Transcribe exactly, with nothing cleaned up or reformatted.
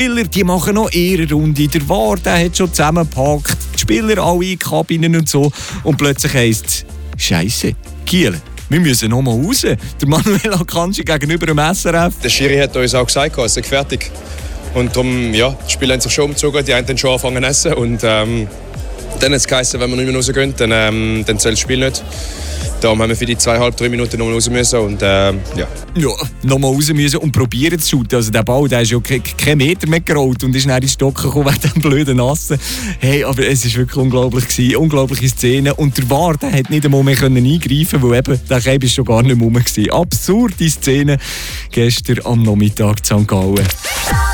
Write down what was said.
Spieler, die machen noch ihre Runde. Der V A R, der hat schon zusammengepackt. Die Spieler alle in Kabinen und so. Und plötzlich heisst es, Scheisse, Kiel, wir müssen noch mal raus. Der Manuel Akanji gegenüber dem S R F. Der Schiri hat uns auch gesagt, es ist fertig. Und darum, ja, die Spieler haben sich schon umgezogen, die einen haben schon angefangen zu essen. Und ähm, dann hat es geheißen, wenn wir nicht mehr rausgehen, dann, ähm, dann zählt das Spiel nicht. Darum haben wir für die zweieinhalb, drei Minuten noch mal raus müssen und ähm, ja. Ja, noch mal raus müssen und probieren zu shooten. Also der Ball, der ist ja keinen Meter mehr gerollt und ist dann in die Stocken gekommen wegen dem blöden Nassen. Hey, aber es war wirklich unglaublich gewesen. Unglaubliche Szene. Und der V A R, der hat nicht einmal mehr eingreifen, weil eben der Keim ist schon gar nicht mehr rum gewesen. Absurde Szene gestern am Nachmittag in Sankt Gallen.